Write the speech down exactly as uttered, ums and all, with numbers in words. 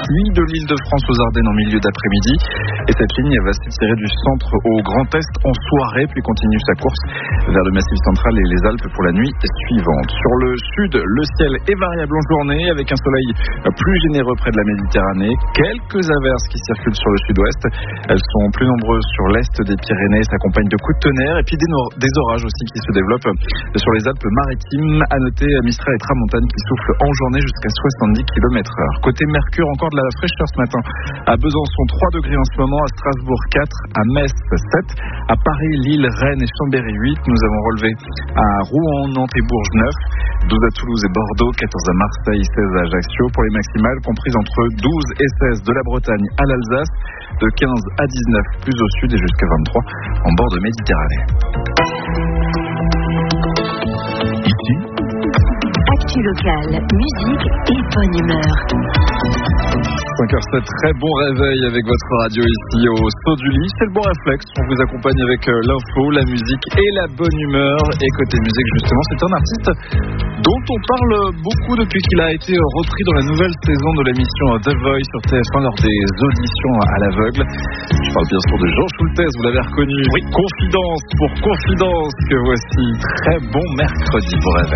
puis de l'Île-de-France aux Ardennes en milieu d'après-midi. Et cette ligne va s'étirer du centre au Grand Est en soirée, puis continue sa course vers le Massif central et les Alpes pour la nuit suivante. Sur le sud, le ciel est variable en journée avec un soleil plus généreux près de la Méditerranée. Quelques averses qui circulent sur le sud-ouest. Elles sont plus nombreuses sur l'est des Pyrénées, s'accompagnent de coups de tonnerre et puis des, no- des orages aussi qui se développent sur les Alpes-Maritimes. À noter Mistral et Tramontane qui soufflent en journée jusqu'à soixante-dix kilomètres heure. Côté Mercure, encore de la fraîcheur ce matin. À Besançon, trois degrés en ce moment. À Strasbourg, quatre. À Metz, sept. À Paris, Lille, Rennes et Chambéry, huit. Nous avons relevé à Rouen, Nantes et Bourges, neuf. douze à Toulouse et Bordeaux, quatorze à Marseille, seize à Ajaccio. Pour les maximales, comprises entre douze et seize de la Bretagne à l'Alsace, de quinze à dix-neuf plus au sud et jusqu'à vingt-trois en bord de Méditerranée. Ici, actu locale, musique et bonne humeur. cinq heures sept, très bon réveil avec votre radio ici au saut du lit. C'est le bon réflexe. On vous accompagne avec l'info, la musique et la bonne humeur. Et côté musique, justement, c'est un artiste dont on parle beaucoup depuis qu'il a été repris dans la nouvelle saison de l'émission The Voice sur T F un lors des auditions à l'aveugle. Je parle bien sûr de Jean Schultes, vous l'avez reconnu. Oui, Confidence pour Confidence, que voici. Très bon mercredi pour réveil.